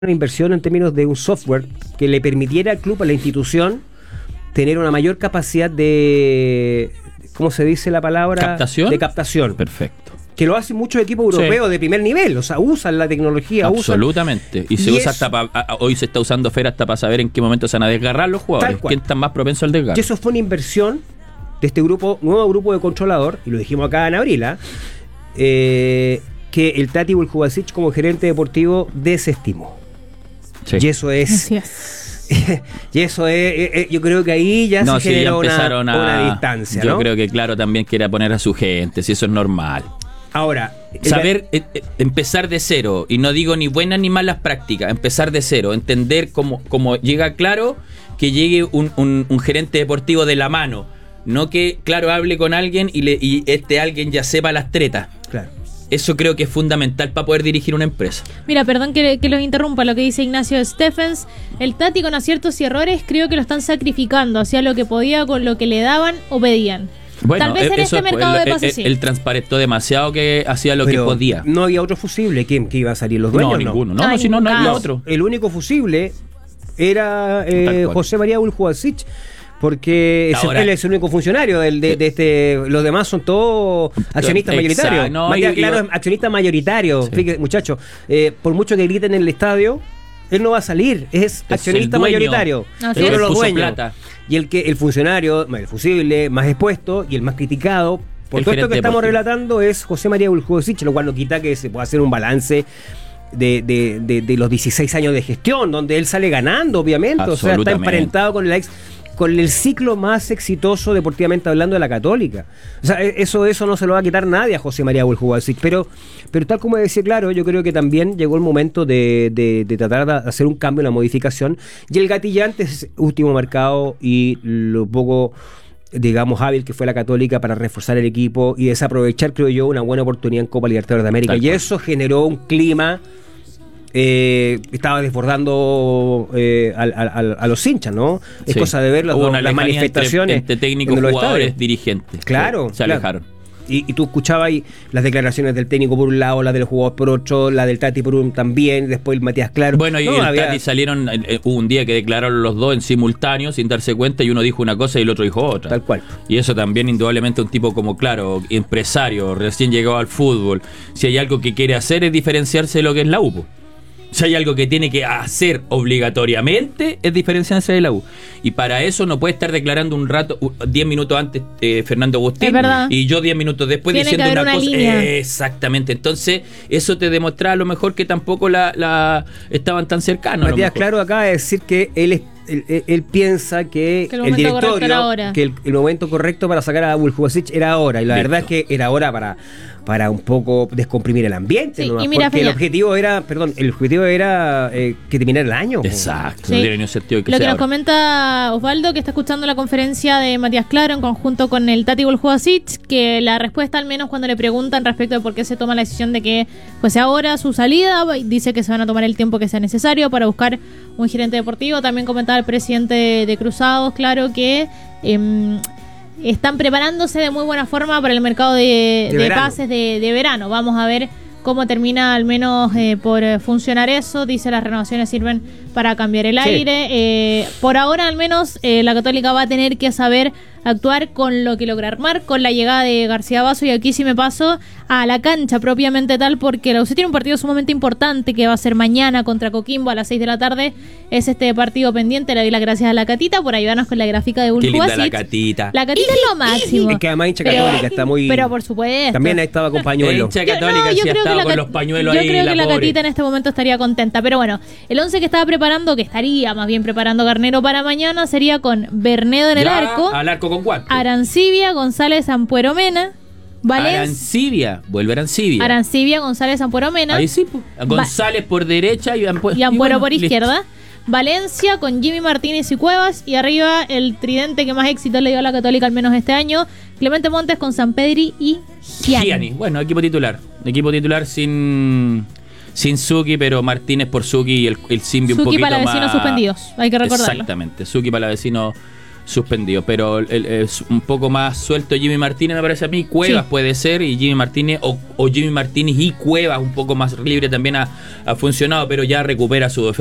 una inversión en términos de un software que le permitiera al club, a la institución, tener una mayor capacidad de, ¿cómo se dice la palabra? ¿Captación? De captación. Perfecto. Que lo hacen muchos equipos europeos de primer nivel, o sea, usan la tecnología. Absolutamente. Y se usa hoy se está usando FER hasta para saber en qué momento se van a desgarrar los jugadores. ¿Quién está más propenso al desgarro? Y eso fue una inversión de este nuevo grupo de controlador, y lo dijimos acá en abril, que el Tati Vuljubasic como gerente deportivo desestimó. Sí. Y eso es... y eso es, yo creo que ahí ya se generó una distancia, ¿no? Yo creo que claro también quiere poner a su gente, si eso es normal. Ahora, saber empezar de cero, y no digo ni buenas ni malas prácticas, empezar de cero, entender cómo llega claro que llegue un gerente deportivo de la mano, no que claro hable con alguien y alguien ya sepa las tretas. Claro. Eso creo que es fundamental para poder dirigir una empresa. Mira, perdón que los interrumpa lo que dice Ignacio Stephens. El Tati con aciertos y errores creo que lo están sacrificando. Hacía lo que podía con lo que le daban o pedían. Bueno, tal vez en este mercado de pases sí. Él transparentó demasiado que hacía lo que podía. No había otro fusible. ¿Quién iba a salir? ¿Los dueños? No, ninguno. No había otro. El único fusible era José María Vuljubasic. Porque él es el único funcionario de este. Los demás son todos accionistas mayoritarios. No, claro, es accionista mayoritario. Sí. Fíjate, muchachos, por mucho que griten en el estadio, él no va a salir. Es accionista mayoritario. Así es. Los dueños. Plata. Y el funcionario, el fusible, más expuesto y el más criticado por todo esto que estamos relatando es José María Vuljubasic, lo cual no quita que se pueda hacer un balance de los 16 años de gestión, donde él sale ganando, obviamente. O sea, está emparentado con el ciclo más exitoso deportivamente hablando de la Católica. O sea, eso no se lo va a quitar nadie a José María Vuljubasic, pero tal como decía, claro, yo creo que también llegó el momento de tratar de hacer un cambio, una modificación, y el gatillante es último mercado y lo poco, digamos, hábil que fue la Católica para reforzar el equipo y desaprovechar, creo yo, una buena oportunidad en Copa Libertadores de América. Y eso generó un clima... estaba desbordando a los hinchas, ¿no? Es cosa de ver las manifestaciones entre técnicos, jugadores, dirigentes. Claro, se alejaron. Y tú escuchabas ahí las declaraciones del técnico por un lado, la del jugador por otro, la del Tati por un también, después el Matías Claro. Bueno, y Tati salieron, hubo un día que declararon los dos en simultáneo sin darse cuenta, y uno dijo una cosa y el otro dijo otra. Tal cual. Y eso también indudablemente un tipo como, claro, empresario, recién llegado al fútbol, si hay algo que quiere hacer es diferenciarse de lo que es la U. Si hay algo que tiene que hacer obligatoriamente es diferenciarse de la U. Y para eso no puede estar declarando un rato, 10 minutos antes Fernando Agustín, y yo 10 minutos después tiene diciendo una cosa. Línea. Exactamente. Entonces, eso te demuestra a lo mejor que tampoco estaban tan cercanos. Matías Claro acaba de decir que él piensa que el directorio, que el momento correcto para sacar a Vuljubasic era ahora. Y la verdad es que era hora para un poco descomprimir el ambiente, sí, ¿no? Y mira, porque el objetivo era que terminara el año. Exacto, sí. No tiene ningún sentido que lo sea que nos ahora. Comenta Osvaldo, que está escuchando la conferencia de Matías Claro en conjunto con el Tati Vuljubasic, que la respuesta, al menos cuando le preguntan respecto de por qué se toma la decisión de que fuese ahora su salida, dice que se van a tomar el tiempo que sea necesario para buscar un gerente deportivo. También comentaba el presidente de Cruzados, claro, que están preparándose de muy buena forma para el mercado de pases de verano. Vamos a ver cómo termina al menos por funcionar eso. Dice, las renovaciones sirven para cambiar el aire. Por ahora al menos la Católica va a tener que saber actuar con lo que logra armar, con la llegada de García Basso. Y aquí sí me paso a la cancha propiamente tal, porque la UC tiene un partido sumamente importante que va a ser mañana contra Coquimbo a las 6 de la tarde. Es este partido pendiente. Le doy las gracias a la Catita por ayudarnos con la gráfica de Vuljubasic. Qué linda la Catita. La Catita es lo máximo. Es que además hincha Católica está muy... Pero por supuesto. También ahí estaba con pañuelos. Hincha Católica sí estaba con los pañuelos ahí. Yo creo que la Catita en este momento estaría contenta. Pero bueno, el 11 que estaba preparando, que estaría más bien preparando Garnero para mañana, sería con Bernedo en el arco. ¿Al arco con cuánto? Arancibia, González, Ampuero Mena. Arancibia, vuelve Arancibia. Arancibia, González, Ampuero Mena. Ahí sí, González por derecha y Ampuero por izquierda. Valencia con Jimmy Martínez y Cuevas, y arriba el tridente que más éxito le dio a la Católica al menos este año, Clemente Montes con Sampedri y Gianni. Bueno, equipo titular sin Zucchi, pero Martínez por Zucchi y el Simbi un poquito más. Zucchi Palavecino suspendidos, hay que recordarlo. Exactamente, Zucchi Palavecino suspendido. Pero es un poco más suelto Jimmy Martínez, me parece a mí. Cuevas puede ser, y Jimmy Martínez o Jimmy Martínez y Cuevas un poco más libre también ha funcionado, pero ya recupera su defensa